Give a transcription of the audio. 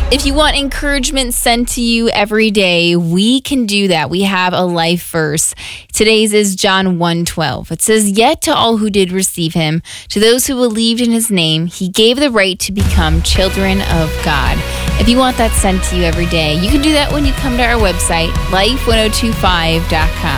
If you want encouragement sent to you every day, we can do that. We have a life verse. Today's is John 1:12. It says, "Yet to all who did receive him, to those who believed in his name, he gave the right to become children of God." If you want that sent to you every day, you can do that when you come to our website, life1025.com.